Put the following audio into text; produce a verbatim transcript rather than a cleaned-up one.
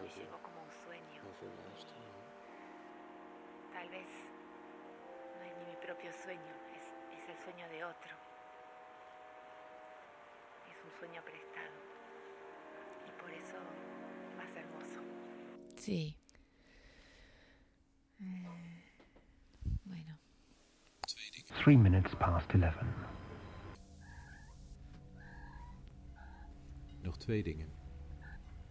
llegó como un sueño. Tal vez no es ni mi propio sueño, es, es el sueño de otro. Es un sueño prestado. Y por eso más hermoso. Sí. Eh, bueno. Three minutes past eleven. Nog twee dingen.